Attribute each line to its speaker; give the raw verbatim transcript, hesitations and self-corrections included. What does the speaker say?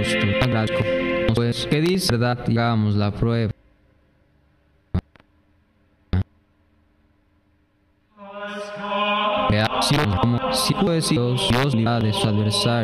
Speaker 1: rostro. Te agradezco, pues, que dice verdad y hagamos la prueba. Que así como si pues Dios, Dios libra de sus adversarios.